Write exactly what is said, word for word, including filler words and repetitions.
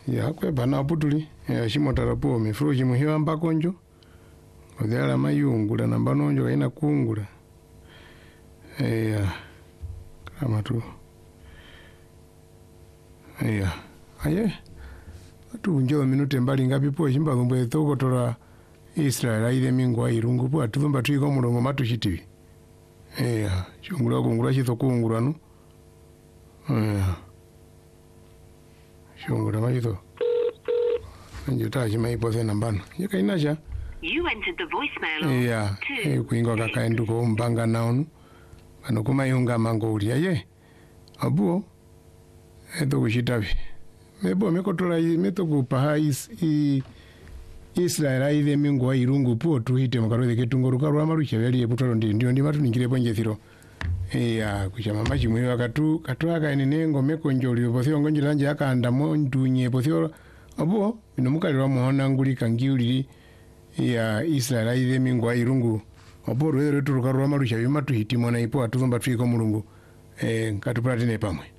ya kwe bana putuli ya shimo tarapo mifruji muhiwa mbakonjo odela mayungula namba nonjo kaina kungula ya kama tu ya aye atu njo minute mbali ngapi po shimba ngombe toko tora Israel aide mingwa irungu po atuzumba tuiko mulongo matushitivi ya chungula kungula chito kungula no ya shungula machito njo taji maipo se nambano yaka inasha You entered the voicemail. ya e kuingo kakaendu ko mbanga naonu ano kuma yunga mangoli aye abuo eto kushitavi mebo mekotola meto kupaha is i Israel aide mingwa irungu po tuhite makaroze ketungoruka rwa maruche yali eputalo ndi ndio ndi matu ningire ponje thiro ya kuchama machi mwe wakatu katwaka enengo mekonjoli posio ngonjira nje akanda mondunye posio abuo binomukalirwa muhona ngulika ngiuliri ya Israel aide mingwa irungu abuo rwero turuka rwa maruche yimatu hitimona ipo atuzomba twiko mulungu eh katupratine pamwe